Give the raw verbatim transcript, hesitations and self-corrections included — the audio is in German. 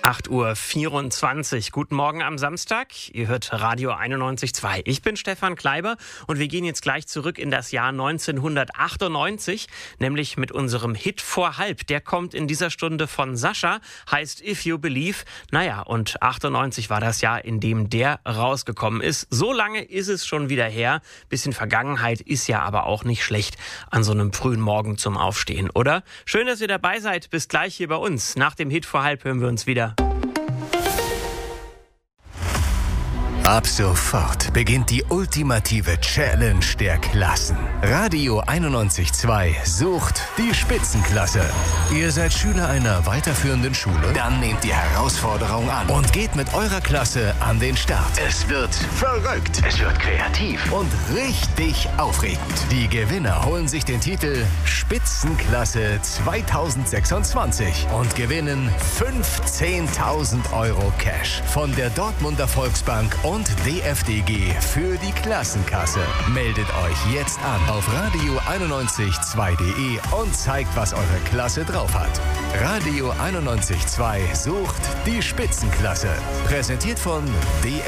acht Uhr vierundzwanzig. Guten Morgen am Samstag. Ihr hört Radio einundneunzig Komma zwei. Ich bin Stefan Kleiber und wir gehen jetzt gleich zurück in das Jahr neunzehnhundertachtundneunzig, nämlich mit unserem Hit vor halb. Der kommt in dieser Stunde von Sascha, heißt If You Believe. Naja, und achtundneunzig war das Jahr, in dem der rausgekommen ist. So lange ist es schon wieder her. Bisschen Vergangenheit ist ja aber auch nicht schlecht an so einem frühen Morgen zum Aufstehen, oder? Schön, dass ihr dabei seid. Bis gleich hier bei uns. Nach dem Hit vor halb hören wir uns wieder. Ab sofort beginnt die ultimative Challenge der Klassen. Radio einundneunzig Komma zwei sucht die Spitzenklasse. Ihr seid Schüler einer weiterführenden Schule? Dann nehmt die Herausforderung an und geht mit eurer Klasse an den Start. Es wird verrückt, es wird kreativ und richtig aufregend. Die Gewinner holen sich den Titel Spitzenklasse zweitausendsechsundzwanzig und gewinnen fünfzehntausend Euro Cash von der Dortmunder Volksbank und und D F D G für die Klassenkasse. Meldet euch jetzt an auf radio einundneunzig Komma zwei punkt de und zeigt, was eure Klasse drauf hat. Radio einundneunzig Komma zwei sucht die Spitzenklasse. Präsentiert von D F D G.